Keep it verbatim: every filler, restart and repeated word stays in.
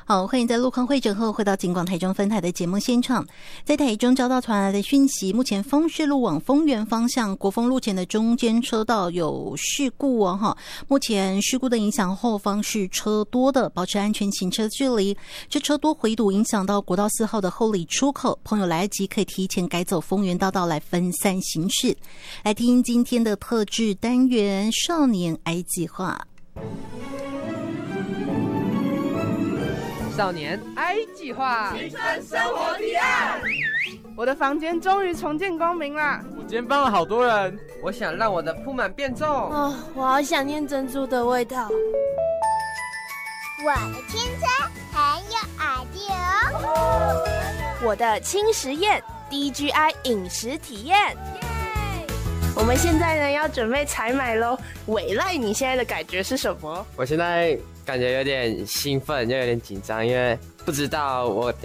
好，欢迎在路况会诊后回到警广台中分台的节目现场。在台中交道传来的讯息，目前丰市路往丰原方向国丰路前的中间车道有事故哦哈。目前事故的影响后方是车多的，保持安全行车距离。这车多回堵影响到国道四号的后里出口，朋友来得及可以提前改走丰原大道来分散行驶。来听今天的特制单元少年癌计划。 少年 I 计划， 青春生活提案。 我的房间终于重见光明啦！ 我今天帮了好多人。 我想让我的铺满变重。 哦，我好想念珍珠的味道。 我的青春很有 idea 哦。 我的轻食宴 D G I 饮食体验。我们现在呢要准备采买咯。伟赖，你现在的感觉是什么？ 我现在感觉有点兴奋，又有点紧张，因为不知道我